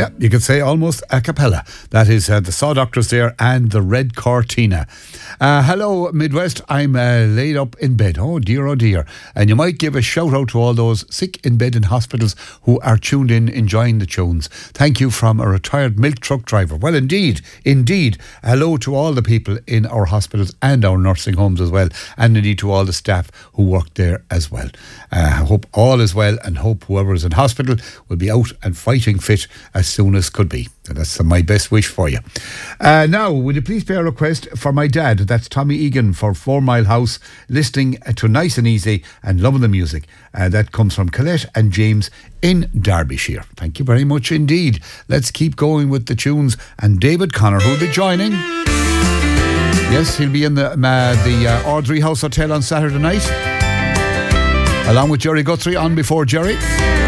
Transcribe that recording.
Yeah, you could say almost a cappella. That is the Saw Doctors there and the Red Cortina. Hello, Midwest. I'm laid up in bed. Oh dear. And you might give a shout out to all those sick in bed in hospitals who are tuned in, enjoying the tunes. Thank you from a retired milk truck driver. Well, indeed. Hello to all the people in our hospitals and our nursing homes as well. And indeed to all the staff who work there as well. I hope all is well and hope whoever is in hospital will be out and fighting fit as soon as could be. And that's my best wish for you. Now, would you please pay a request for my dad? That's Tommy Egan for 4 Mile House, listening to Nice and Easy and loving the music. That comes from Colette and James in Derbyshire. Thank you very much indeed. Let's keep going with the tunes. And David Connor, who'll be joining. Yes, he'll be in the Ardrey House Hotel on Saturday night, along with Jerry Guthrie on before Jerry.